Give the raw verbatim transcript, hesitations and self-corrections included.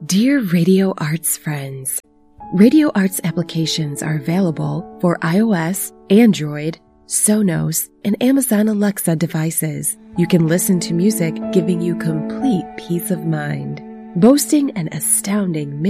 Dear Radio Arts friends, Radio Arts applications are available for iOS, Android, Sonos, and Amazon Alexa devices. You can listen to music giving you complete peace of mind. Boasting an astounding